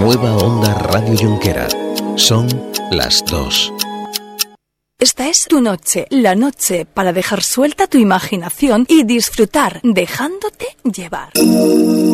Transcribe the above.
Nueva Onda Radio Junquera. Son las 2. Esta es tu noche, la noche para dejar suelta tu imaginación y disfrutar dejándote llevar.